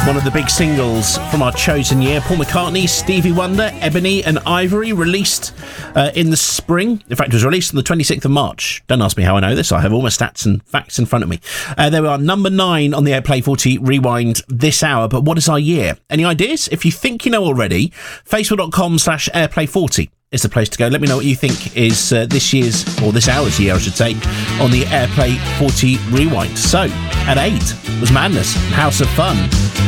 One of the big singles from our chosen year, Paul McCartney, Stevie Wonder, Ebony and Ivory, released in the spring. In fact, it was released on the 26th of March. Don't ask me how I know this. I have all my stats and facts in front of me. They were number 9 on the Airplay 40 Rewind this hour. But what is our year? Any ideas? If you think you know already, facebook.com/Airplay40 is the place to go. Let me know what you think is this year's, or this hour's year, I should say, on the Airplay 40 Rewind. So, at 8 was Madness, House of Fun.